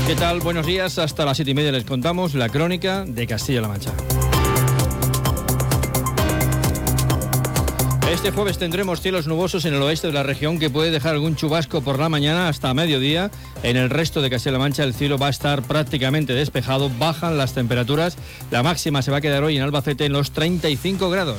¿Qué tal? Buenos días. Hasta las 7:30 les contamos la crónica de Castilla-La Mancha. Este jueves tendremos cielos nubosos en el oeste de la región que puede dejar algún chubasco por la mañana hasta mediodía. En el resto de Castilla-La Mancha el cielo va a estar prácticamente despejado, bajan las temperaturas. La máxima se va a quedar hoy en Albacete en los 35 grados.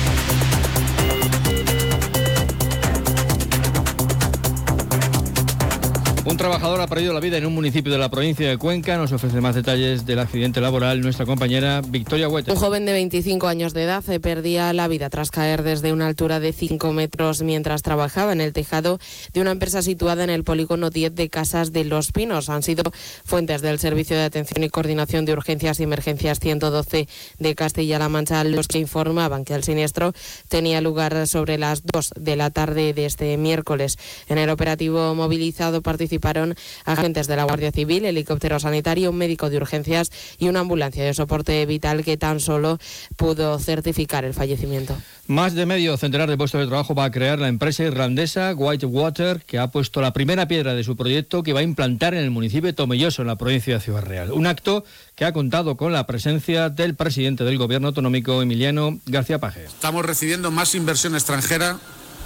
Un trabajador ha perdido la vida en un municipio de la provincia de Cuenca. Nos ofrece más detalles del accidente laboral nuestra compañera Victoria Huete. Un joven de 25 años de edad perdía la vida tras caer desde una altura de 5 metros mientras trabajaba en el tejado de una empresa situada en el polígono 10 de Casas de los Pinos. Han sido fuentes del Servicio de Atención y Coordinación de Urgencias y Emergencias 112 de Castilla-La Mancha los que informaban que el siniestro tenía lugar sobre las 2 de la tarde de este miércoles. En el operativo movilizado participaron agentes de la Guardia Civil, helicóptero sanitario, un médico de urgencias y una ambulancia de soporte vital que tan solo pudo certificar el fallecimiento. Más de medio centenar de puestos de trabajo va a crear la empresa irlandesa Whitewater, que ha puesto la primera piedra de su proyecto que va a implantar en el municipio de Tomelloso, en la provincia de Ciudad Real. Un acto que ha contado con la presencia del presidente del Gobierno autonómico, Emiliano García Paje. Estamos recibiendo más inversión extranjera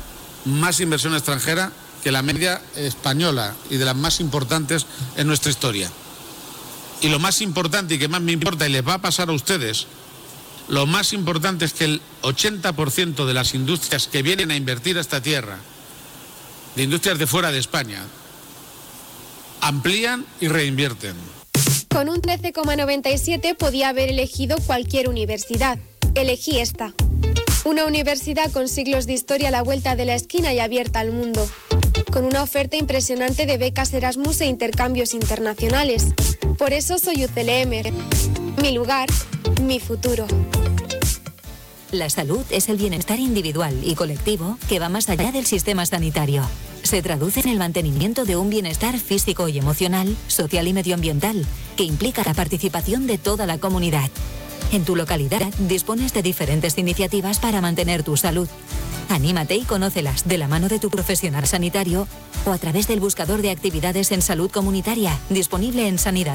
que la media española y de las más importantes en nuestra historia. Y lo más importante y que más me importa y les va a pasar a ustedes, lo más importante es que el 80% de las industrias que vienen a invertir a esta tierra, de industrias de fuera de España, amplían y reinvierten. Con un 13,97 podía haber elegido cualquier universidad. Elegí esta. Una universidad con siglos de historia a la vuelta de la esquina y abierta al mundo. Con una oferta impresionante de becas Erasmus e intercambios internacionales. Por eso soy UCLM. Mi lugar, mi futuro. La salud es el bienestar individual y colectivo que va más allá del sistema sanitario. Se traduce en el mantenimiento de un bienestar físico y emocional, social y medioambiental, que implica la participación de toda la comunidad. En tu localidad dispones de diferentes iniciativas para mantener tu salud. Anímate y conócelas de la mano de tu profesional sanitario o a través del buscador de actividades en salud comunitaria disponible en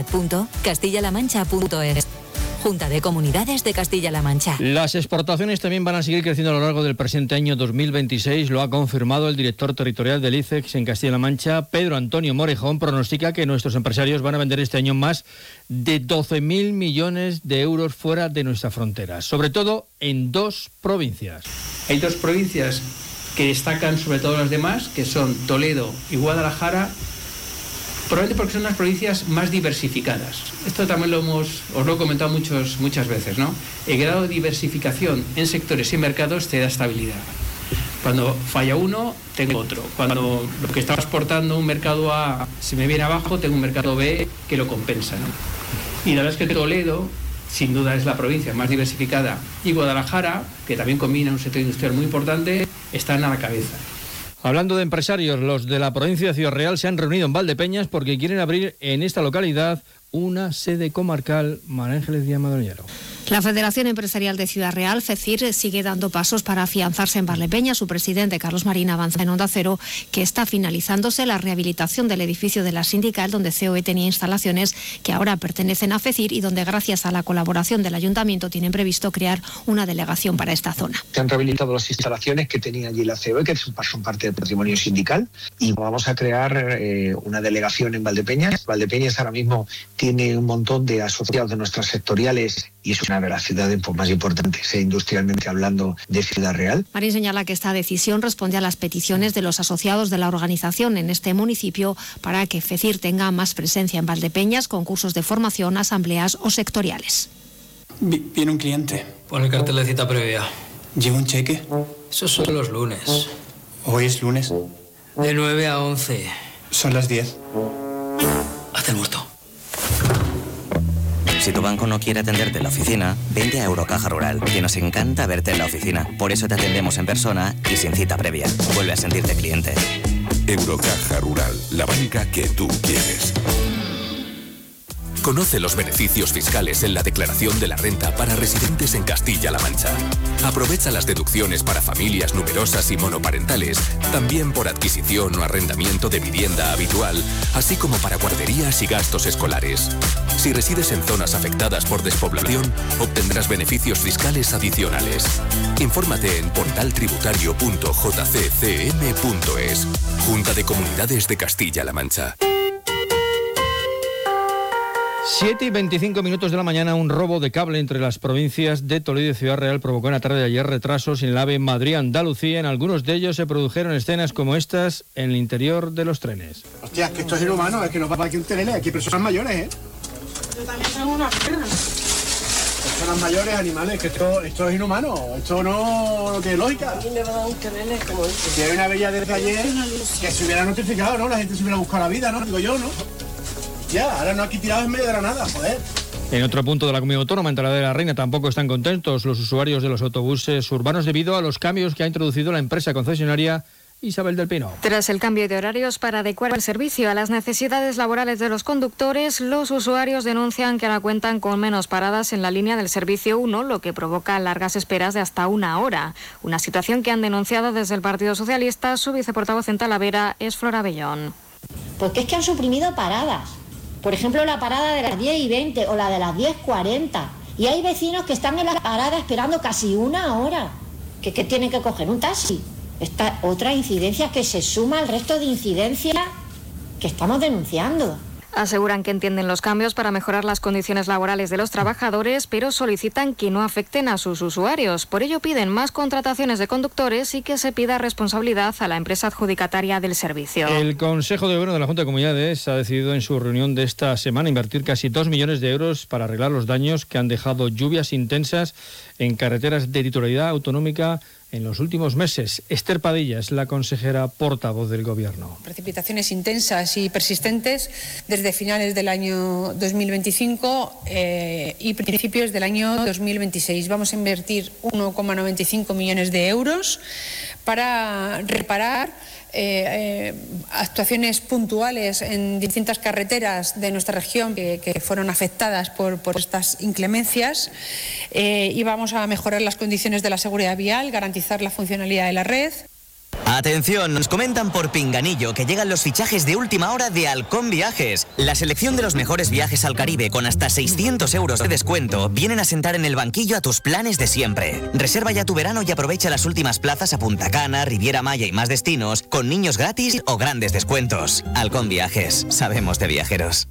sanidad.castillalamancha.es. Junta de Comunidades de Castilla-La Mancha. Las exportaciones también van a seguir creciendo a lo largo del presente año 2026, lo ha confirmado el director territorial del ICEX en Castilla-La Mancha, Pedro Antonio Morejón. Pronostica que nuestros empresarios van a vender este año más de 12.000 millones de euros fuera de nuestras fronteras, sobre todo en 2 provincias. Hay 2 provincias que destacan sobre todo las demás, que son Toledo y Guadalajara, probablemente porque son las provincias más diversificadas. Esto también os lo he comentado muchas veces, ¿no? El grado de diversificación en sectores y mercados te da estabilidad. Cuando falla uno, tengo otro. Cuando lo que está exportando un mercado A se me viene abajo, tengo un mercado B que lo compensa, ¿no? Y la verdad es que Toledo, sin duda, es la provincia más diversificada. Y Guadalajara, que también combina un sector industrial muy importante, están a la cabeza. Hablando de empresarios, los de la provincia de Ciudad Real se han reunido en Valdepeñas porque quieren abrir en esta localidad una sede comarcal. María Ángeles Díaz Madroñero. La Federación Empresarial de Ciudad Real, FECIR, sigue dando pasos para afianzarse en Valdepeñas. Su presidente, Carlos Marín, avanza en Onda Cero que está finalizándose la rehabilitación del edificio de la sindical donde COE tenía instalaciones que ahora pertenecen a FECIR y donde, gracias a la colaboración del ayuntamiento, tienen previsto crear una delegación para esta zona. Se han rehabilitado las instalaciones que tenía allí la COE, que son parte del patrimonio sindical, y vamos a crear una delegación en Valdepeñas. Valdepeñas ahora mismo tiene un montón de asociados de nuestras sectoriales y es una de las ciudades más importantes, industrialmente hablando, de Ciudad Real. Marín señala que esta decisión responde a las peticiones de los asociados de la organización en este municipio para que FECIR tenga más presencia en Valdepeñas, con cursos de formación, asambleas o sectoriales. Viene un cliente. Pon el cartel de cita previa. ¿Lleva un cheque? Esos son los lunes. ¿Hoy es lunes? De 9 a 11. Son las 10. Haz el muerto. Si tu banco no quiere atenderte en la oficina, vente a Eurocaja Rural, que nos encanta verte en la oficina. Por eso te atendemos en persona y sin cita previa. Vuelve a sentirte cliente. Eurocaja Rural, la banca que tú quieres. Conoce los beneficios fiscales en la declaración de la renta para residentes en Castilla-La Mancha. Aprovecha las deducciones para familias numerosas y monoparentales, también por adquisición o arrendamiento de vivienda habitual, así como para guarderías y gastos escolares. Si resides en zonas afectadas por despoblación, obtendrás beneficios fiscales adicionales. Infórmate en portaltributario.jccm.es. Junta de Comunidades de Castilla-La Mancha. 7:25 de la mañana, un robo de cable entre las provincias de Toledo y Ciudad Real provocó en la tarde de ayer retrasos en el AVE Madrid-Andalucía. En algunos de ellos se produjeron escenas como estas en el interior de los trenes. Hostia, es que esto es inhumano, es que no va para aquí un tren, aquí hay personas mayores, ¿eh? Yo también tengo una perra. Personas mayores, animales, que esto es inhumano, esto no tiene lógica. A mí me va a dar un tren, como dice. Si hay una bella desde ayer que se hubiera notificado, ¿no? La gente se hubiera buscado la vida, ¿no? Digo yo, ¿no? Ya, ahora no aquí tirados en medio de la nada, joder. En otro punto de la comunidad autónoma, en Talavera de la Reina, tampoco están contentos los usuarios de los autobuses urbanos debido a los cambios que ha introducido la empresa concesionaria Isabel del Pino. Tras el cambio de horarios para adecuar el servicio a las necesidades laborales de los conductores, los usuarios denuncian que ahora cuentan con menos paradas en la línea del servicio 1, lo que provoca largas esperas de hasta 1 hora. Una situación que han denunciado desde el Partido Socialista. Su viceportavoz en Talavera es Flora Bellón. Porque es que han suprimido paradas. Por ejemplo, la parada de las 10:20 o la de las 10:40. Y hay vecinos que están en la parada esperando casi 1 hora. Que tienen que coger un taxi. Esta otra incidencia que se suma al resto de incidencias que estamos denunciando. Aseguran que entienden los cambios para mejorar las condiciones laborales de los trabajadores, pero solicitan que no afecten a sus usuarios. Por ello piden más contrataciones de conductores y que se pida responsabilidad a la empresa adjudicataria del servicio. El Consejo de Gobierno de la Junta de Comunidades ha decidido en su reunión de esta semana invertir casi 2 millones de euros para arreglar los daños que han dejado lluvias intensas en carreteras de titularidad autonómica en los últimos meses. Esther Padilla es la consejera portavoz del Gobierno. Precipitaciones intensas y persistentes desde finales del año 2025 y principios del año 2026. Vamos a invertir 1,95 millones de euros para reparar actuaciones puntuales en distintas carreteras de nuestra región que fueron afectadas por estas inclemencias y vamos a mejorar las condiciones de la seguridad vial, garantizar la funcionalidad de la red. Atención, nos comentan por Pinganillo que llegan los fichajes de última hora de Halcón Viajes. La selección de los mejores viajes al Caribe con hasta 600 euros de descuento vienen a sentar en el banquillo a tus planes de siempre. Reserva ya tu verano y aprovecha las últimas plazas a Punta Cana, Riviera Maya y más destinos con niños gratis o grandes descuentos. Halcón Viajes, sabemos de viajeros.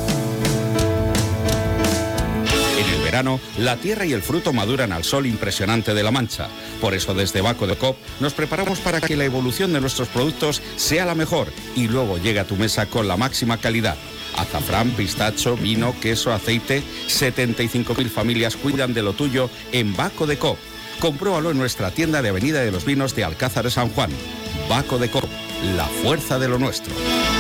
En el verano, la tierra y el fruto maduran al sol impresionante de La Mancha. Por eso desde Baco de Coop nos preparamos para que la evolución de nuestros productos sea la mejor y luego llegue a tu mesa con la máxima calidad. Azafrán, pistacho, vino, queso, aceite. 75.000 familias cuidan de lo tuyo en Baco de Coop. Compruébalo en nuestra tienda de Avenida de los Vinos de Alcázar de San Juan. Baco de Coop, la fuerza de lo nuestro.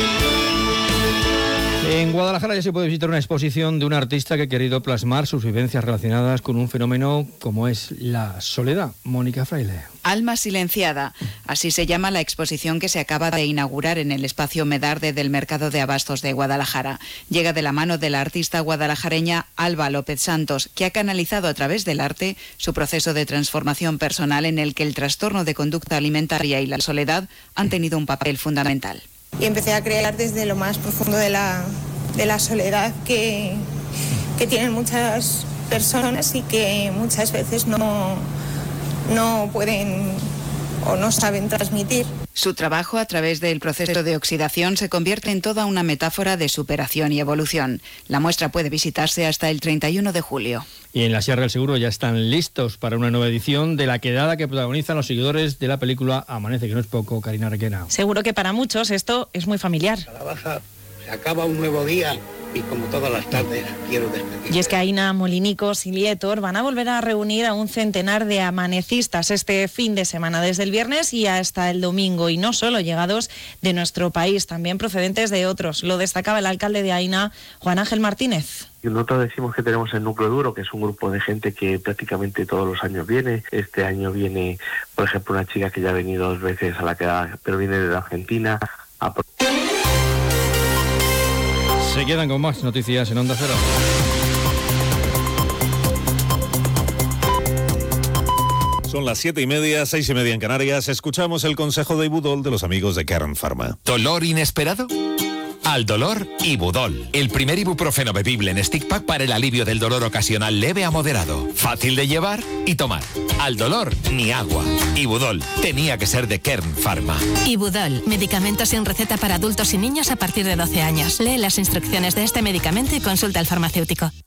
En Guadalajara ya se puede visitar una exposición de un artista que ha querido plasmar sus vivencias relacionadas con un fenómeno como es la soledad. Mónica Fraile. Alma silenciada, así se llama la exposición que se acaba de inaugurar en el espacio Medarde del Mercado de Abastos de Guadalajara. Llega de la mano de la artista guadalajareña Alba López Santos, que ha canalizado a través del arte su proceso de transformación personal en el que el trastorno de conducta alimentaria y la soledad han tenido un papel fundamental. Y empecé a crear desde lo más profundo de la soledad que tienen muchas personas y que muchas veces no pueden o no saben transmitir. Su trabajo a través del proceso de oxidación se convierte en toda una metáfora de superación y evolución. La muestra puede visitarse hasta el 31 de julio. Y en la Sierra del Seguro ya están listos para una nueva edición de la quedada que protagonizan los seguidores de la película Amanece, que no es poco, Karina Requena. Seguro que para muchos esto es muy familiar. Calabaza, se acaba un nuevo día y como todas las tardes quiero despedir. Y es que Aina, Molinicos y Lietor van a volver a reunir a un centenar de amanecistas este fin de semana, desde el viernes y hasta el domingo, y no solo llegados de nuestro país, también procedentes de otros. Lo destacaba el alcalde de Aina, Juan Ángel Martínez. Nosotros decimos que tenemos el núcleo duro, que es un grupo de gente que prácticamente todos los años viene. Este año viene, por ejemplo, una chica que ya ha venido 2 veces a la quedada, pero viene de Argentina. Se quedan con más noticias en Onda Cero. Son las 7:30, 6:30 en Canarias. Escuchamos el consejo de Ibudol de los amigos de Kern Pharma. ¿Dolor inesperado? Al dolor, Ibudol. El primer ibuprofeno bebible en stick pack para el alivio del dolor ocasional leve a moderado. Fácil de llevar y tomar. Al dolor, ni agua. Ibudol. Tenía que ser de Kern Pharma. Ibudol. Medicamento sin receta para adultos y niños a partir de 12 años. Lee las instrucciones de este medicamento y consulta al farmacéutico.